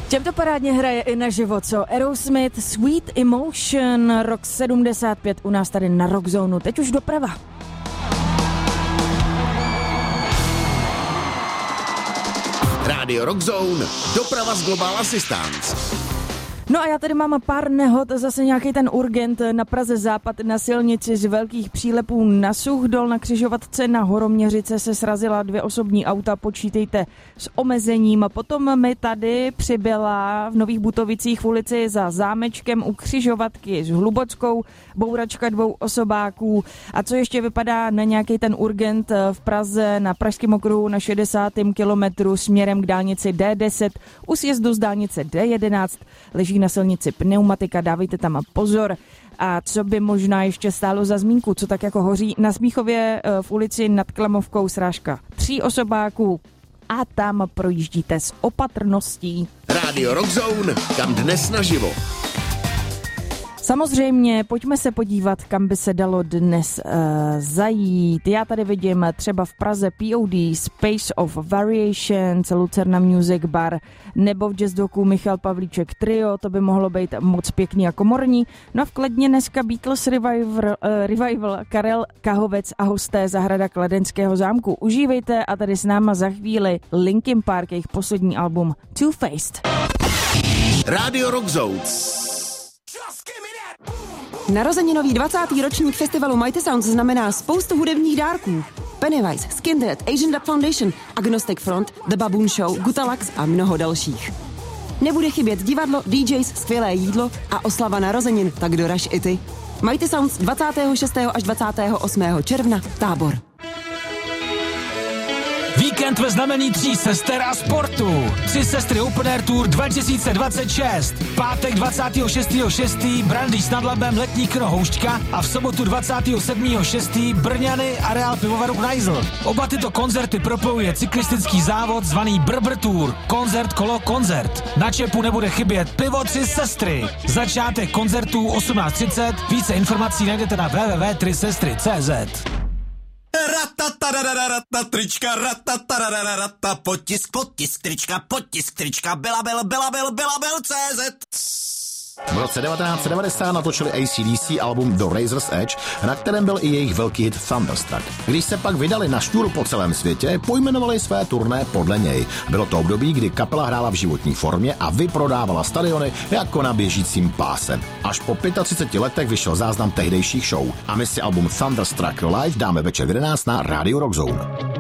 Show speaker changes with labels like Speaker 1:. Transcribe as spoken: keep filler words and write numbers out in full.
Speaker 1: Těmto parádně hraje i na život, co Aerosmith, Sweet Emotion, rok sedmdesát pět u nás tady na Rockzone. Teď už doprava.
Speaker 2: Rádio Rockzone, doprava z Global Assistance.
Speaker 1: No a já tady mám pár nehod, zase nějaký ten urgent na Praze Západ na silnici z velkých přílepů na Suchdol, na křižovatce na Horoměřice se srazila dvě osobní auta, počítejte s omezením. Potom mi tady přibyla v Nových Butovicích v ulici za Zámečkem u křižovatky s Hlubockou bouračka dvou osobáků. A co ještě vypadá na nějaký ten urgent v Praze na Pražském okruhu na šedesátém kilometru směrem k dálnici D deset u sjezdu z dálnice D jedenáct leží na silnici pneumatika, dávejte tam pozor. A co by možná ještě stálo za zmínku, co tak jako hoří na Smíchově v ulici nad Klamovkou srážka tří osobáků a tam projíždíte s opatrností.
Speaker 2: Rádio Rockzone, kam dnes naživo.
Speaker 1: Samozřejmě, pojďme se podívat, kam by se dalo dnes uh, zajít. Já tady vidím třeba v Praze P O D, Space of Variations, Lucerna Music Bar, nebo v jazzdoku Michal Pavlíček Trio, to by mohlo být moc pěkný a komorní. No a v Kladně dneska Beatles Revival, uh, Revival Karel Kahovec a hosté zahrada Kladenského zámku. Užívejte a tady s náma za chvíli Linkin Park, jejich poslední album Two Faced.
Speaker 2: Rádio Rockzone.
Speaker 3: Narozeninový dvacátý ročník festivalu Mighty Sounds znamená spoustu hudebních dárků. Pennywise, Skinhead, Asian Dub Foundation, Agnostic Front, The Baboon Show, Gutalax a mnoho dalších. Nebude chybět divadlo, D Js, skvělé jídlo a oslava narozenin, tak doraž i ty. Mighty Sounds dvacátého šestého až dvacátého osmého června, Tábor.
Speaker 4: Víkend ve znamení tří sester a sportu. Tři sestry Open Air Tour dva tisíce dvacet šest. Pátek dvacátého šestého šestého Brandýs nad Labem letní kino Houšťka a v sobotu dvacátého sedmého šestého Brňany areál pivovaru Knajzl. Oba tyto koncerty propojuje cyklistický závod zvaný Brbr Tour. Koncert kolo koncert. Na čepu nebude chybět pivo Tři sestry. Začátek koncertů osmnáct třicet. Více informací najdete na w w w tečka tři sestry tečka c z.
Speaker 5: Ratatarararata, trička, ratatarararata, potisk, potisk, trička, potisk, trička, byla byl, byla byl, byla byl, C Z.
Speaker 6: V roce devatenáct set devadesát natočili A C D C album The Razor's Edge, na kterém byl i jejich velký hit Thunderstruck. Když se pak vydali na šňůru po celém světě, pojmenovali své turné podle něj. Bylo to období, kdy kapela hrála v životní formě a vyprodávala stadiony jako na běžícím páse. Až po třiceti pěti letech vyšel záznam tehdejších show. A my si album Thunderstruck live dáme večer v jedenáct na Radio Rockzone.